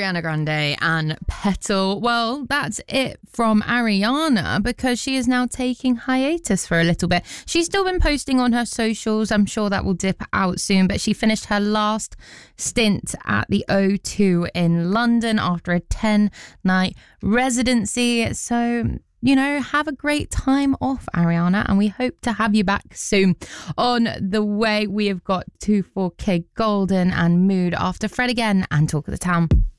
Ariana Grande and Petal. Well, that's it from Ariana because she is now taking hiatus for a little bit. She's still been posting on her socials. I'm sure that will dip out soon, but she finished her last stint at the O2 in London after a 10-night residency. So, you know, have a great time off, Ariana, and we hope to have you back soon. On the way, we have got 2-4 Kid Golden and Mood after Fred again and Talk of the Town.